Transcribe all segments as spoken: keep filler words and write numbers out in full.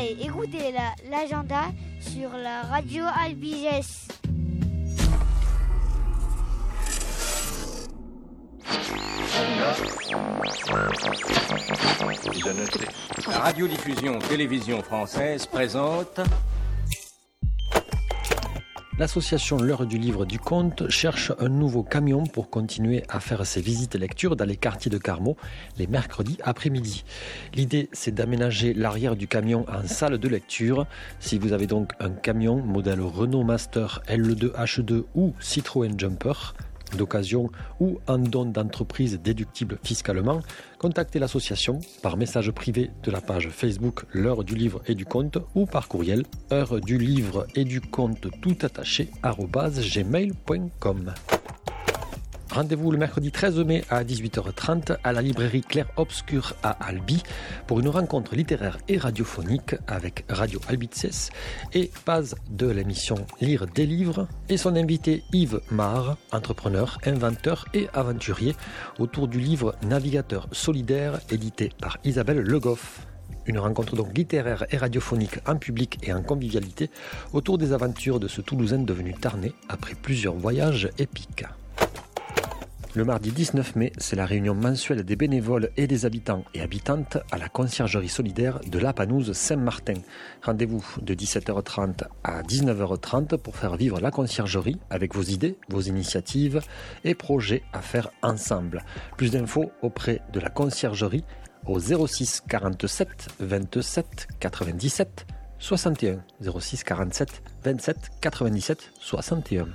et écoutez la, l'agenda sur la radio Albigès. La radiodiffusion télévision française présente... L'association L'Heure du Livre du Conte cherche un nouveau camion pour continuer à faire ses visites lecture dans les quartiers de Carmaux les mercredis après-midi. L'idée, c'est d'aménager l'arrière du camion en salle de lecture. Si vous avez donc un camion modèle Renault Master L deux H deux ou Citroën Jumper, d'occasion ou en don d'entreprise déductible fiscalement, contactez l'association par message privé de la page Facebook L'Heure du Livre et du Conte ou par courriel heure du livre et du conte tout attaché arobase gmail point com. Rendez-vous le mercredi treize mai à dix-huit heures trente à la librairie Clair Obscur à Albi pour une rencontre littéraire et radiophonique avec Radio Albitses et Paz de l'émission Lire des livres et son invité Yves Marre, entrepreneur, inventeur et aventurier autour du livre Navigateur solidaire édité par Isabelle Le Goff. Une rencontre donc littéraire et radiophonique en public et en convivialité autour des aventures de ce Toulousain devenu Tarnais après plusieurs voyages épiques. Le mardi dix-neuf mai, c'est la réunion mensuelle des bénévoles et des habitants et habitantes à la conciergerie solidaire de la Panouse Saint-Martin. Rendez-vous de dix-sept heures trente à dix-neuf heures trente pour faire vivre la conciergerie avec vos idées, vos initiatives et projets à faire ensemble. Plus d'infos auprès de la conciergerie au zéro six quarante-sept vingt-sept quatre-vingt-dix-sept soixante et un. zéro six quarante-sept vingt-sept quatre-vingt-dix-sept soixante et un.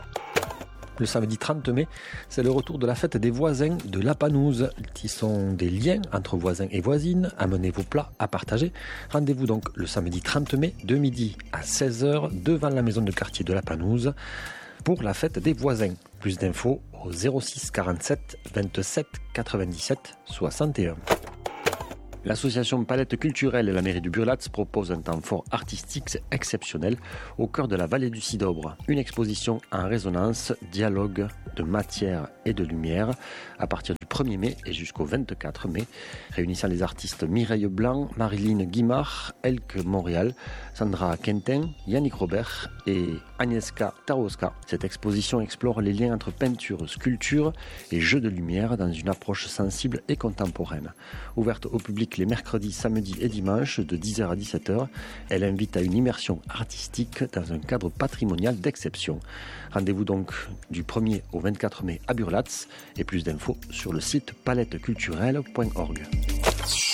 Le samedi trente mai, c'est le retour de la fête des voisins de la Panouse. Qui sont des liens entre voisins et voisines. Amenez vos plats à partager. Rendez-vous donc le samedi trente mai de midi à seize heures devant la maison de quartier de la Panouse pour la fête des voisins. Plus d'infos au zéro six quarante-sept vingt-sept quatre-vingt-dix-sept soixante et un. L'association Palette Culturelle et la mairie de Burlatz propose un temps fort artistique exceptionnel au cœur de la vallée du Cidobre. Une exposition en résonance, dialogue de matière et de lumière à partir du premier mai et jusqu'au vingt-quatre mai, réunissant les artistes Mireille Blanc, Marilyn Guimard, Elke Montréal, Sandra Quentin, Yannick Robert et Agnieszka Tarowska. Cette exposition explore les liens entre peinture, sculpture et jeux de lumière dans une approche sensible et contemporaine. Ouverte au public les mercredis, samedis et dimanches de dix heures à dix-sept heures, elle invite à une immersion artistique dans un cadre patrimonial d'exception. Rendez-vous donc du premier au vingt-quatre mai à Burlatz et plus d'infos sur le site palette culturelle point org.